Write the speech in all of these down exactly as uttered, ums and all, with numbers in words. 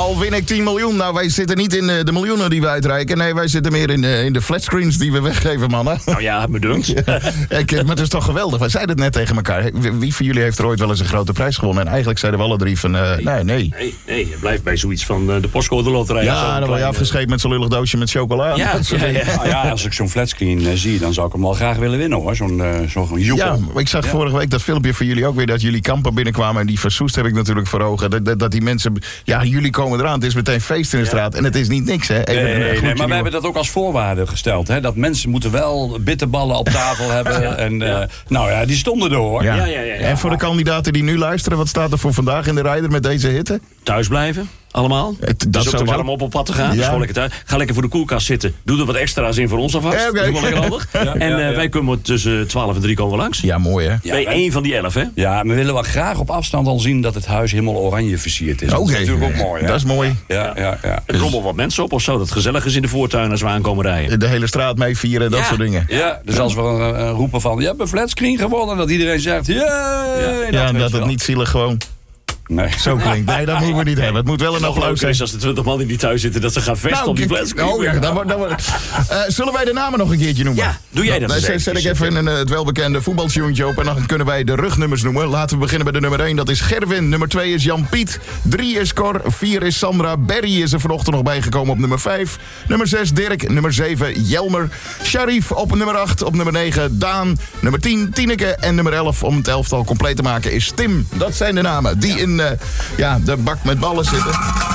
Al win ik tien miljoen. Nou, wij zitten niet in de miljoenen die we uitreiken. Nee, wij zitten meer in de, in de flatscreens die we weggeven, mannen. Nou ja, bedankt. Ja, ik, maar het is toch geweldig. Wij zeiden het net tegen elkaar. Wie van jullie heeft er ooit wel eens een grote prijs gewonnen? En eigenlijk zeiden we alle drie van, uh, nee, nee. Nee, nee, nee, je blijft bij zoiets van uh, de postcode loterij. Ja, dan word je afgescheept met zo'n lullig doosje met chocola. Ja, ja, ja. Nou ja, als ik zo'n flatscreen uh, zie, dan zou ik hem wel graag willen winnen, hoor. Zo'n uh, zo'n joekel. Ja, ik zag ja. vorige week dat filmpje van jullie ook weer, dat jullie kampen binnenkwamen. En die versoest heb ik natuurlijk voor ogen. Dat, dat, dat die mensen, ja, jullie komen eraan. Het is meteen feest in de straat. En het is niet niks, hè. Even nee, een, nee, nee maar we hebben dat ook als voorwaarde gesteld. Hè? Dat mensen moeten wel bitterballen op tafel hebben. Ja. En uh, nou ja, die stonden er, hoor. Ja. Ja, ja, ja, ja. En voor de kandidaten die nu luisteren, wat staat er voor vandaag in de rijder met deze hitte? Thuis blijven. Allemaal? Het, dat is ook te sowieso. warm op op pad te gaan. Ja. Dus gewoon lekker thuis. Ga lekker voor de koelkast zitten. Doe er wat extra's in voor ons alvast. Eh, okay. Dat is wel lekker handig. Ja, en uh, ja, ja. wij komen tussen twaalf en drie komen we langs. Ja, mooi hè? Ja, bij één van die elf, hè? Ja, we willen wel graag op afstand al zien dat het huis helemaal oranje versierd is. Oké. Dat is natuurlijk ook mooi, hè? Dat is mooi. Ja, ja, ja. ja. Er rommel wat mensen op of zo. Dat het gezellig is in de voortuin als we aankomen rijden. De hele straat mee vieren, dat ja. soort dingen. Ja, dus als we uh, roepen van, je hebt een flatscreen gewonnen, dat iedereen zegt, yeah, ja, ja dat, dat het niet zielig gewoon... Nee. Zo klinkt. Nee, dat moeten we niet hebben. Het moet wel een applaus zijn. Als er twintig man in die thuis zitten, dat ze gaan vesten nou, op die flatscreen. Oh ja, dan wordt, dan wordt. Uh, zullen wij de namen nog een keertje noemen? Ja, doe jij dat. Dan zet, zet ik even een, het welbekende voetbaltuntje op en dan kunnen wij de rugnummers noemen. Laten we beginnen bij de nummer één. Dat is Gerwin. Nummer twee is Jan-Piet. drie is Cor. vier is Sandra. Berry is er vanochtend nog bijgekomen op nummer vijf. Nummer zes Dirk. Nummer zeven Jelmer. Sharif op nummer acht. Op nummer negen Daan. Nummer tien Tineke. En nummer elf, om het elftal compleet te maken, is Tim. Dat zijn de namen die in... Uh, ja, de bak met ballen zitten.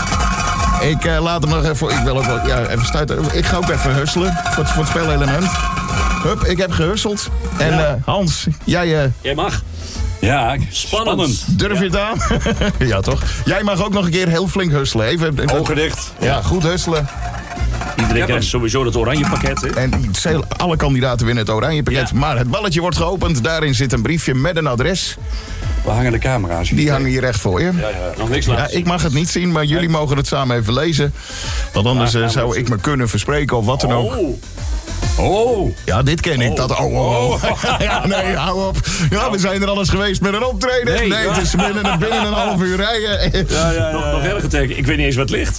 Ik uh, laat hem nog even... Ik wil ook wel... Ja, even stuiten. Ik ga ook even husselen voor, voor het spelelement. Hup, ik heb gehusseld. En ja. uh, Hans, jij... Uh, jij mag. Ja, spannend. spannend. Durf je het aan? Ja, toch? Jij mag ook nog een keer heel flink husselen. Even, ogen dicht. Ja, goed husselen. Iedereen krijgt sowieso het oranje pakket. Hè? En alle kandidaten winnen het oranje pakket. Ja. Maar het balletje wordt geopend. Daarin zit een briefje met een adres. We hangen de camera's. Die hangen hier recht voor je. Ja, ja. Nog niks laten. Ja, ik mag het niet zien, maar jullie nee. mogen het samen even lezen. Want anders uh, zou ik me kunnen verspreken of wat dan ook. Oh. Oh. Ja, dit ken ik. Oh. Dat, oh, oh, oh. Ja, nee, hou op. Ja, we zijn er al eens geweest met een optreden. Nee, nee ja. Het is binnen, binnen een half uur rijden. Ja, ja, ja, nog, nog erger teken. Ik weet niet eens wat het ligt.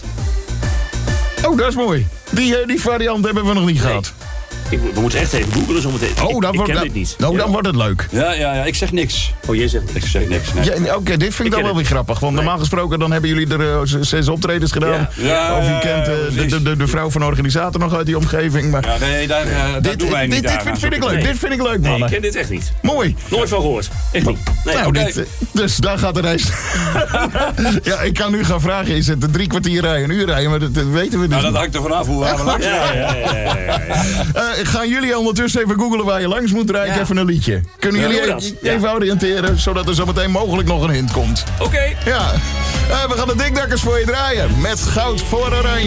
Oh, dat is mooi. Die, die variant hebben we nog niet nee. gehad. Ik, we moeten echt even googlen zo meteen. Oh, dan ik, wordt, ik ken dan, dit niet. Nou, ja. dan wordt het leuk. Ja, ja, ja, ik zeg niks. Oh, jij zegt niks. Ik zeg niks, nee. Ja, Oké, okay, dit vind ik, ik dan wel weer grappig. Want nee. normaal gesproken dan hebben jullie er uh, zes optredens gedaan. Ja. Ja, of je kent uh, de, de, de, de vrouw van de organisator nog uit die omgeving. Maar ja, nee, daar, uh, daar dit, doen wij niet Dit, dit vind, vind ik leuk. Nee. Dit vind ik leuk, mannen. Nee, ik ken dit echt niet. Mooi. Nooit van gehoord. Echt niet. Nee, nou, okay. dit, dus daar gaat de reis. Ja, ik kan nu gaan vragen. Is het een drie kwartier rijden, een uur rijden? Maar dat, dat weten we dus. Nou, dat hangt er vanaf hoe we langs rijden. Ja, ja, ja, ja, ja, ja. uh, gaan jullie ondertussen even googlen waar je langs moet rijden? Ja. Even een liedje. Kunnen jullie ja, even, ja. even oriënteren, zodat er zo meteen mogelijk nog een hint komt? Oké. Okay. Ja. Uh, we gaan de Dikdakkers voor je draaien. Met goud voor oranje.